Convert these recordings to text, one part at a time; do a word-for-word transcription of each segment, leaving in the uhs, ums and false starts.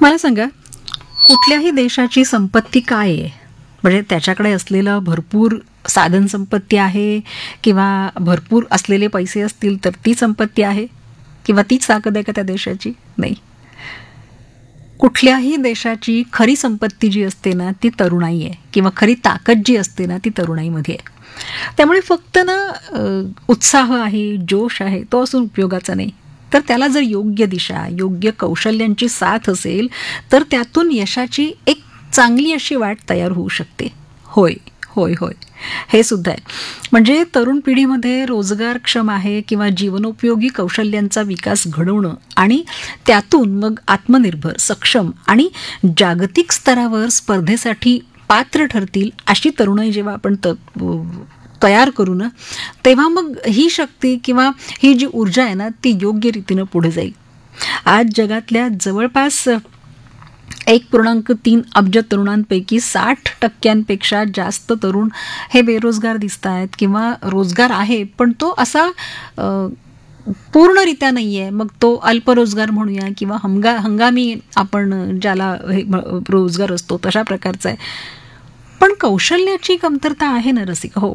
मला सांगा, कुठल्याही देशाची संपत्ती काय आहे? म्हणजे त्याच्याकडे असलेलं भरपूर साधन संपत्ती आहे किंवा भरपूर असलेले पैसे असतील तर ती संपत्ती आहे किंवा तीच ताकद आहे का त्या देशाची? नाही. कुठल्याही देशाची खरी संपत्ती जी असते ना ती तरुणाई आहे किंवा खरी ताकद जी असते ना ती तरुणाईमध्ये आहे. त्यामुळे फक्त ना अ, उत्साह आहे, जोश आहे तो असून उपयोगाचा नाही. तर त्याला जर योग्य दिशा, योग्य कौशल्यांची साथ असेल तर त्यातून यशाची एक चांगली अशी वाट तयार होऊ शकते. होय होय होय हे सुद्धा आहे. म्हणजे तरुण पिढीमध्ये रोजगारक्षम आहे किंवा जीवनोपयोगी कौशल्यांचा विकास घडवणं आणि त्यातून मग आत्मनिर्भर, सक्षम आणि जागतिक स्तरावर स्पर्धेसाठी पात्र ठरतील अशी तरुणाई जेव्हा आपण त तयार करू ना, तेव्हा मग ही शक्ती किंवा ही जी ऊर्जा आहे ना ती योग्य रीतीनं पुढे जाईल. आज जगातल्या जवळपास एक पूर्णांक तीन अब्ज तरुणांपैकी साठ टक्क्यांपेक्षा जास्त तरुण हे बेरोजगार दिसत आहेत किंवा रोजगार आहे पण तो असा अ, पूर्णरित्या नाही आहे. मग तो अल्परोजगार म्हणूया किंवा हंगा हंगामी आपण ज्याला हे म- रोजगार असतो तशा प्रकारचा आहे. पण कौशल्याची कमतरता आहे ना रसिक. हो,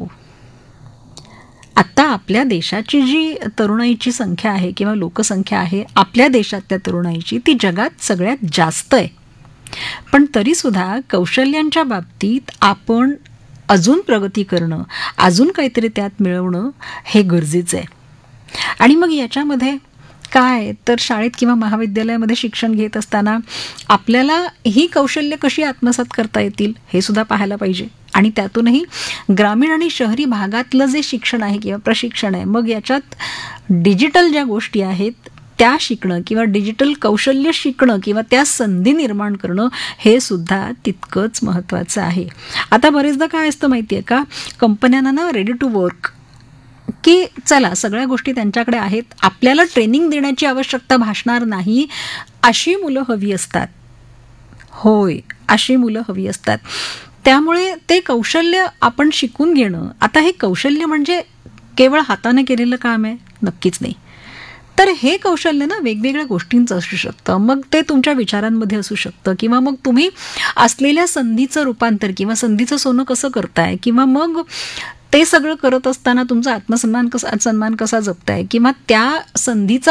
आता आपल्या देशाची जी तरुणाईची संख्या आहे किंवा लोकसंख्या आहे आपल्या देशातल्या तरुणाईची ती जगात सगळ्यात जास्त आहे. पण तरीसुद्धा कौशल्यांच्या बाबतीत आपण अजून प्रगती करणं, अजून काहीतरी त्यात मिळवणं हे गरजेचं आहे. आणि मग याच्यामध्ये काय तर शाळेत किंवा महाविद्यालयामध्ये शिक्षण घेत असताना आपल्याला ही कौशल्य कशी आत्मसात करता येतील हे सुद्धा पाहायला पाहिजे. आणि त्यातूनही ग्रामीण आणि शहरी भागातलं जे शिक्षण आहे किंवा प्रशिक्षण आहे मग याच्यात डिजिटल ज्या गोष्टी आहेत त्या शिकणं किंवा डिजिटल कौशल्य शिकणं किंवा त्या संधी निर्माण करणं हे सुद्धा तितकंच महत्त्वाचं आहे. आता बरेचदा काय असतं माहिती आहे का, कंपन्यांना ना रेडी टू वर्क की चला सगळ्या गोष्टी त्यांच्याकडे आहेत, आपल्याला ट्रेनिंग देण्याची आवश्यकता भासणार नाही अशी मुलं हवी असतात. होय, अशी मुलं हवी असतात. त्यामुळे ते कौशल्य आपण शिकून घेणं. आता हे कौशल्य म्हणजे केवळ हाताने केलेलं काम आहे? नक्कीच नाही. तर हे कौशल्य ना वेगवेगळ्या गोष्टींचं असू शकतं. मग ते तुमच्या विचारांमध्ये असू शकतं किंवा मग तुम्ही असलेल्या संधीचं रूपांतर किंवा संधीचं सोनं कसं करताय किंवा मग ते सगळं करत असताना तुमचा आत्मसन्मान कसा सन्मान कसा जपताय किंवा त्या संधीचा